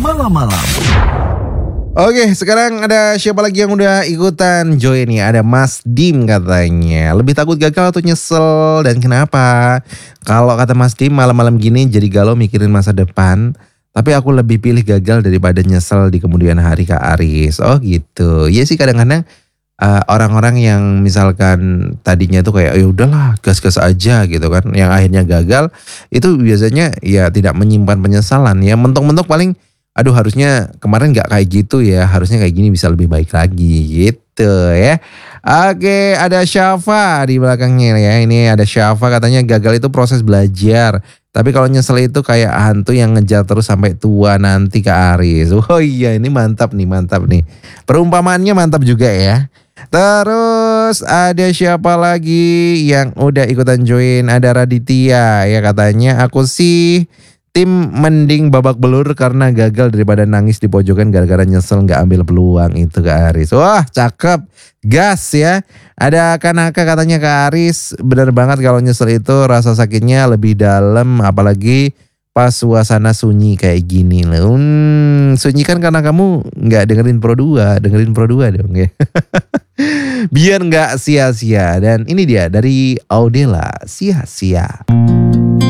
malam-malam. Oke, sekarang ada siapa lagi yang udah ikutan join nih? Ada Mas Dim katanya. Lebih takut gagal atau nyesel dan kenapa? Kalau kata Mas Dim malam-malam gini jadi galau mikirin masa depan. Tapi aku lebih pilih gagal daripada nyesel di kemudian hari, Kak Aris. Oh gitu. Iya sih kadang-kadang orang-orang yang misalkan tadinya tuh kayak ya udahlah gas-gas aja gitu kan. Yang akhirnya gagal itu biasanya ya tidak menyimpan penyesalan. Ya mentok-mentok paling aduh harusnya kemarin gak kayak gitu ya. Harusnya kayak gini bisa lebih baik lagi gitu ya. Oke, ada Syafa di belakangnya ya. Ini ada Syafa katanya gagal itu proses belajar. Tapi kalau nyesel itu kayak hantu yang ngejar terus sampai tua nanti, Kak Aris. Oh iya, ini mantap nih. Perumpamaannya mantap juga ya. Terus ada siapa lagi yang udah ikutan join? Ada Raditya ya, katanya aku sih tim mending babak belur karena gagal daripada nangis di pojokan gara-gara nyesel gak ambil peluang itu, Kak Aris. Wah cakep, gas ya. Ada Kanaka katanya, Kak Aris bener banget kalau nyesel itu rasa sakitnya lebih dalam, apalagi pas suasana sunyi kayak gini. Sunyi kan karena kamu gak dengerin Pro 2 dong ya. Biar gak sia-sia. Dan ini dia dari Audela, sia-sia.